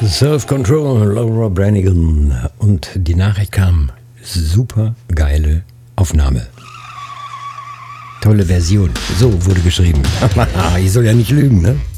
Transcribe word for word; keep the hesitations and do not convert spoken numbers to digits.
Self-Control, Laura Branigan. Und die Nachricht kam, super geile Aufnahme. Tolle Version. So wurde geschrieben. Ich soll ja nicht lügen, ne?